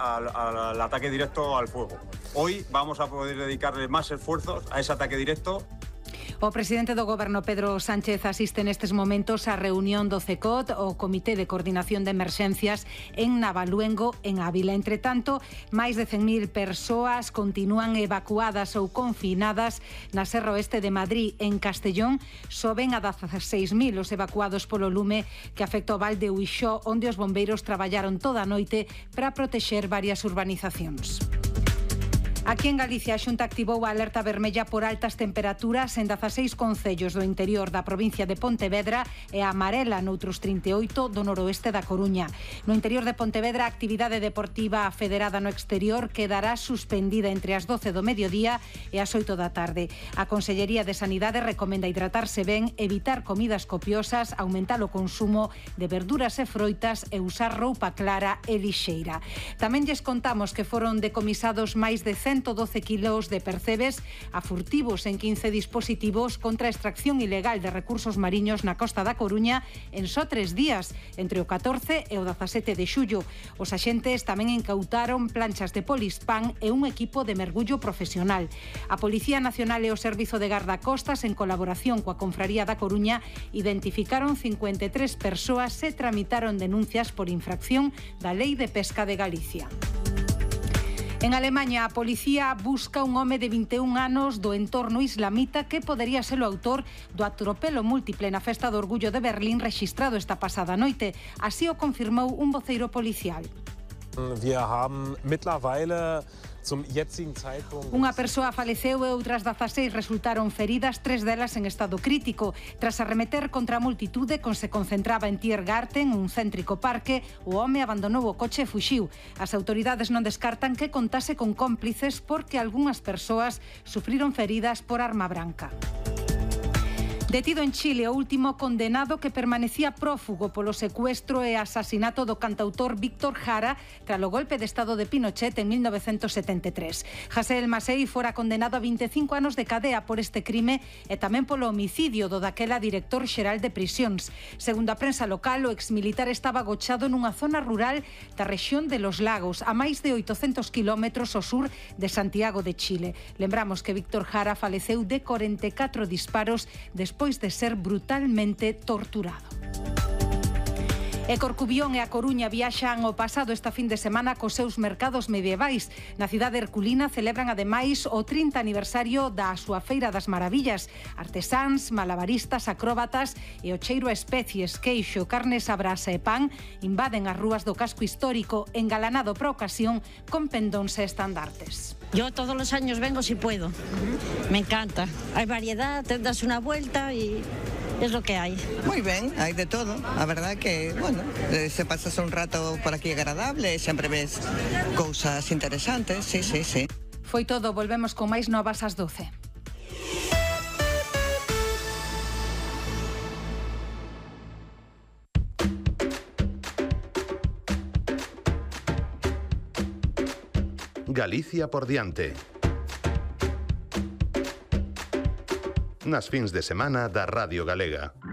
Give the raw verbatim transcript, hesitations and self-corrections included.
al, al ataque directo al fuego. Hoy vamos a poder dedicarle más esfuerzos a ese ataque directo. O presidente do Goberno, Pedro Sánchez, asiste nestes momentos á reunión do C E C O T, o Comité de Coordinación de Emerxencias, en Navaluengo, en Ávila. Entre tanto, máis de cen mil persoas continúan evacuadas ou confinadas na Serra Oeste de Madrid. En Castellón soben a dezaseis mil os evacuados polo lume que afecta o Val de Uixó, onde os bombeiros traballaron toda a noite para protexer varias urbanizacións. Aquí en Galicia a Xunta activou a alerta vermella por altas temperaturas en dezaseis concellos do interior da provincia de Pontevedra e a amarela noutros trinta e oito do noroeste da Coruña. No interior de Pontevedra, a actividade deportiva federada no exterior quedará suspendida entre as doce do mediodía e as oito da tarde. A Consellería de Sanidade recomenda hidratarse ben, evitar comidas copiosas, aumentar o consumo de verduras e froitas e usar roupa clara e lixeira. Tamén lles contamos que foron decomisados máis de ciento doce kilos de percebes a furtivos en quince dispositivos contra a extracción ilegal de recursos mariños na costa da Coruña en só tres días, entre o catorce e o dezasete de xullo. Os axentes tamén incautaron planchas de polispán e un equipo de mergullo profesional. A Policía Nacional e o Servizo de Gardacostas, en colaboración coa Confraría da Coruña, identificaron cincuenta e tres persoas e tramitaron denuncias por infracción da Lei de Pesca de Galicia. En Alemaña, a policía busca un home de vinte e un anos do entorno islamita que podería ser o autor do atropelo múltiple na Festa do Orgullo de Berlín rexistrado esta pasada noite. Así o confirmou un voceiro policial. Wir haben mittlerweile Unha persoa faleceu e outras dezaseis resultaron feridas, tres delas en estado crítico. Tras arremeter contra a multitude con se concentraba en Tiergarten, un céntrico parque, o home abandonou o coche e fuxiu. As autoridades non descartan que contase con cómplices porque algunhas persoas sufriron feridas por arma branca. Detido en Chile o último condenado que permanecía prófugo polo secuestro e asasinato do cantautor Víctor Jara tras o golpe de estado de Pinochet en mil novecentos setenta e tres. José El Masei fora condenado a vinte e cinco anos de cadea por este crime e tamén polo homicidio do daquela director xeral de prisións. Segundo a prensa local, o exmilitar estaba agochado nunha zona rural da rexión de Los Lagos, a máis de oitocentos kilómetros ao sur de Santiago de Chile. Lembramos que Víctor Jara faleceu de corenta e catro disparos despois de ser brutalmente torturado. E Corcubión e a Coruña viaxan o pasado esta fin de semana cos seus mercados medievais. Na cidade herculina celebran ademais o trinta aniversario da súa Feira das Maravillas. Artesáns, malabaristas, acróbatas e o cheiro a especies, queixo, carnes a brasa e pan invaden as rúas do casco histórico, engalanado para a ocasión con pendóns e estandartes. Yo todos los años vengo si puedo. Me encanta. Hay variedad, te das una vuelta y es lo que hay. Muy bien, hay de todo. La verdad que, bueno, se pasas un rato por aquí agradable, siempre ves cosas interesantes, sí, sí, sí. Foi todo, volvemos con máis novas ás doce. Galicia por diante. Nas fins de semana da Radio Galega.